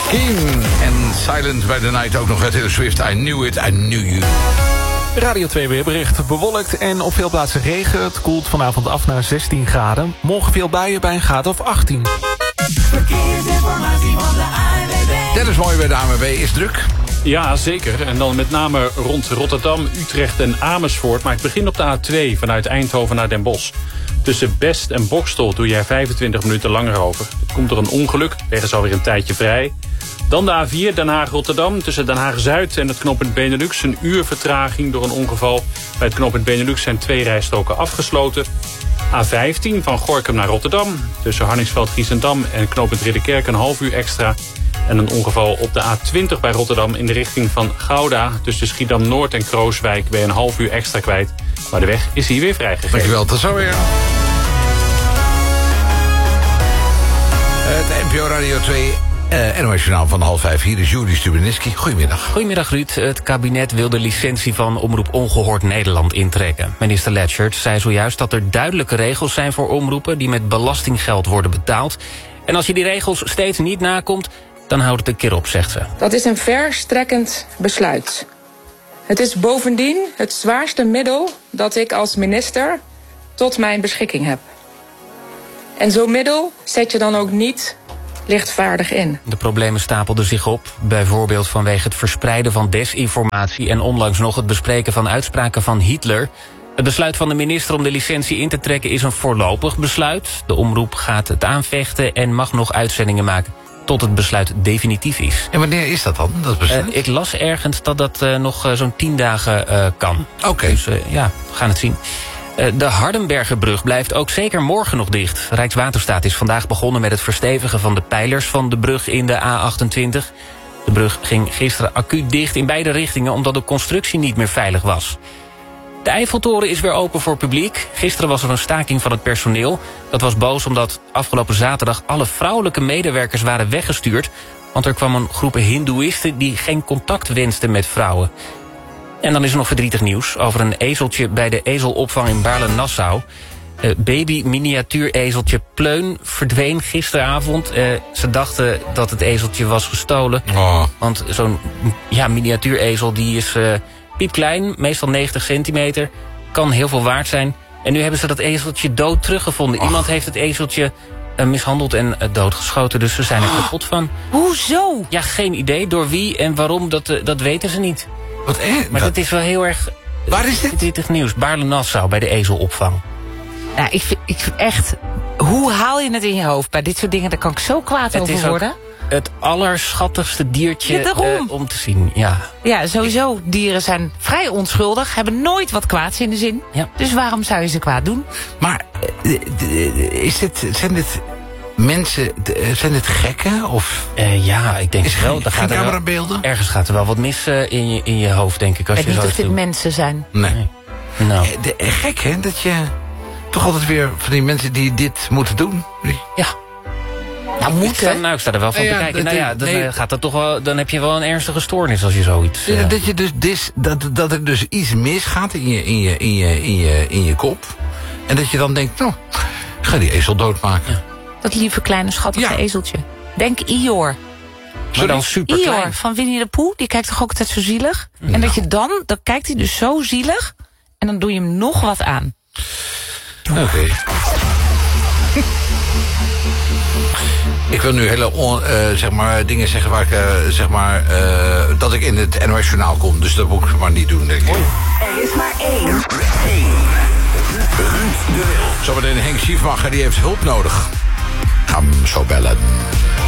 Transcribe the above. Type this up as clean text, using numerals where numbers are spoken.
Keen en Silent by the Night. Ook nog met Taylor Swift. I knew it, I knew you. Radio 2 weerbericht. Bewolkt en op veel plaatsen regen. Het koelt vanavond af naar 16 graden. Morgen veel buien bij een graad of 18. Verkeersinformatie van de ANWB. Dennis Mooi bij de ANWB is druk. Ja, zeker. En dan met name rond Rotterdam, Utrecht en Amersfoort. Maar ik begin op de A2 vanuit Eindhoven naar Den Bosch. Tussen Best en Bokstel doe je er 25 minuten langer over. Het komt door een ongeluk. De weg is alweer een tijdje vrij. Dan de A4 Den Haag-Rotterdam. Tussen Den Haag-Zuid en het knooppunt Benelux. Een uur vertraging door een ongeval. Bij het knooppunt Benelux zijn 2 rijstroken afgesloten. A15 van Gorinchem naar Rotterdam. Tussen Harningsveld-Giessendam en knooppunt Ridderkerk een half uur extra. En een ongeval op de A20 bij Rotterdam in de richting van Gouda. Tussen Schiedam-Noord en Krooswijk ben je een half uur extra kwijt. Maar de weg is hier weer vrijgegeven. Dankjewel, tot zo weer. Het NPO Radio 2 NOS Journaal van 4:30. Hier is Juri Stubenitski. Goedemiddag. Goedemiddag Ruud. Het kabinet wil de licentie van Omroep Ongehoord Nederland intrekken. Minister Lechtert zei zojuist dat er duidelijke regels zijn voor omroepen die met belastinggeld worden betaald. En als je die regels steeds niet nakomt, dan houdt het een keer op, zegt ze. Dat is een verstrekkend besluit. Het is bovendien het zwaarste middel dat ik als minister tot mijn beschikking heb. En zo'n middel zet je dan ook niet lichtvaardig in. De problemen stapelden zich op, bijvoorbeeld vanwege het verspreiden van desinformatie en onlangs nog het bespreken van uitspraken van Hitler. Het besluit van de minister om de licentie in te trekken is een voorlopig besluit. De omroep gaat het aanvechten en mag nog uitzendingen maken tot het besluit definitief is. En wanneer is dat dan, dat besluit? Ik las ergens dat dat nog zo'n 10 dagen kan. Oké. Dus ja, we gaan het zien. De Hardenbergerbrug blijft ook zeker morgen nog dicht. Rijkswaterstaat is vandaag begonnen met het verstevigen van de pijlers van de brug in de A28. De brug ging gisteren acuut dicht in beide richtingen omdat de constructie niet meer veilig was. De Eiffeltoren is weer open voor publiek. Gisteren was er een staking van het personeel. Dat was boos omdat afgelopen zaterdag alle vrouwelijke medewerkers waren weggestuurd. Want er kwam een groep hindoeïsten die geen contact wensten met vrouwen. En dan is er nog verdrietig nieuws over een ezeltje bij de ezelopvang in Baarle-Nassau. Baby miniatuurezeltje Pleun verdween gisteravond. Ze dachten dat het ezeltje was gestolen. Oh. Want zo'n miniatuurezel die is piepklein, meestal 90 centimeter. Kan heel veel waard zijn. En nu hebben ze dat ezeltje dood teruggevonden. Iemand heeft het ezeltje mishandeld en doodgeschoten. Dus ze zijn er kapot van. Hoezo? Ja, geen idee. Door wie en waarom, dat weten ze niet. Wat erg. Maar dat is wel heel erg Waar is dit? verdrietig nieuws. Baarle-Nassau bij de ezelopvang. Nou, ik vind echt... Hoe haal je het in je hoofd? Bij dit soort dingen, daar kan ik zo kwaad Het over is ook worden. het allerschattigste diertje Ja, daarom. om te zien. Ja. Ja, sowieso. Dieren zijn vrij onschuldig. Hebben nooit wat kwaads in de zin. Ja. Dus waarom zou je ze kwaad doen? Maar zijn dit mensen, zijn dit gekken? Of Ja, ik denk is het wel. geen Dan gaat er wel- camerabeelden? Ergens gaat er wel wat mis in je hoofd, denk ik. Als Ik je weet niet of zoiets dit doet. mensen zijn. Nee. Nou, Gek, hè? Dat je toch altijd weer van die mensen die dit moeten doen. ja. Nou, moeten. Nou, ik sta er wel van Ja, te kijken. dat- Nou ja, dan nee. gaat dat toch wel. Dan heb je wel een ernstige stoornis als je zoiets. Dat je dus dat er dus iets misgaat in je kop. En dat je dan denkt, nou, ik ga die ezel doodmaken. Ja. Dat lieve kleine schattige Ja. ezeltje. Denk Ior. Maar dan super klein. Ior van Winnie de Pooh, die kijkt toch ook altijd zo zielig? En dat je dan kijkt hij dus zo zielig. En dan doe je hem nog wat aan. Oké. Ik wil nu hele zeg maar, dingen zeggen waar ik zeg maar dat ik in het NOS Journaal kom. Dus dat moet ik maar niet doen, denk ik. Er is maar één. Zometeen Henk Schiefmacher, die heeft hulp nodig. Ga hem zo bellen.